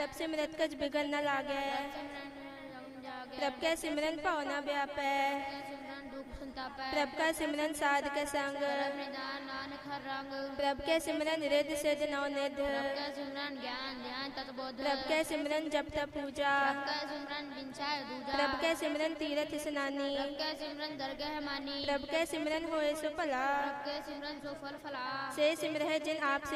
प्रभ सिमरत कछ बिगड़ न लागे, प्रभ के सिमरन पावना व्यापै, प्रभ का सिमरन साध के संग, प्रभ के सिमरन रिद्ध सिद्ध नवनिध, प्रभ के सिमरन जप तप पूजा, प्रभ के सिमरन तीरथ स्नानी, प्रभ के सिमरन होए सो भला, से सिमरह जिन आप